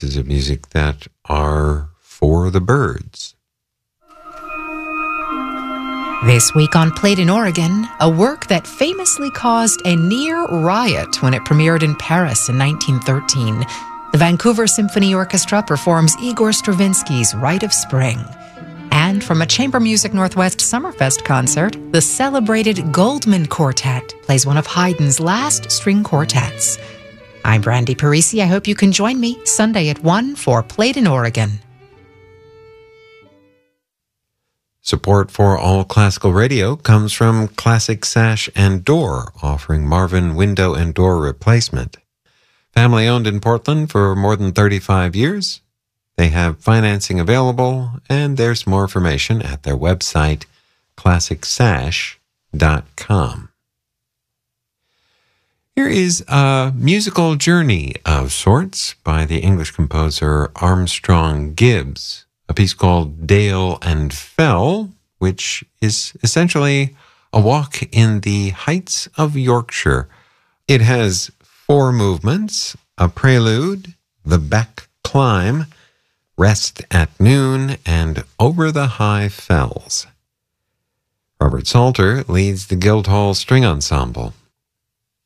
pieces of music that are for the birds. This week on Played in Oregon, a work that famously caused a near riot when it premiered in Paris in 1913. The Vancouver Symphony Orchestra performs Igor Stravinsky's Rite of Spring. And from a Chamber Music Northwest Summerfest concert, the celebrated Goldman Quartet plays one of Haydn's last string quartets. I'm Brandy Parisi. I hope you can join me Sunday at 1 for Played in Oregon. Support for All Classical Radio comes from Classic Sash and Door, offering Marvin window and door replacement. Family owned in Portland for more than 35 years. They have financing available, and there's more information at their website, classicsash.com. Here is a musical journey of sorts by the English composer Armstrong Gibbs. A piece called Dale and Fell, which is essentially a walk in the heights of Yorkshire. It has 4 movements: a prelude, the back climb, rest at noon, and over the high fells. Robert Salter leads the Guildhall String Ensemble.